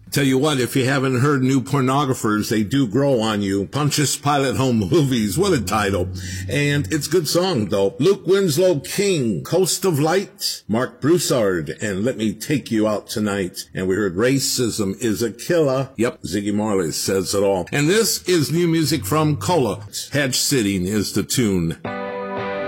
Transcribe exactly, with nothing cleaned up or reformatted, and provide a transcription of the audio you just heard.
Tell you what, if you haven't heard New Pornographers, They Do Grow on You. Pontius Pilate Home Movies. What a title. And it's a good song, though. Luke Winslow King, Coast of Light. Mark Broussard, and Let Me Take You Out Tonight. And we heard Racism is a Killer. Yep, Ziggy Marley says it all. And this is new music from Cola. Hedge Sitting is the tune.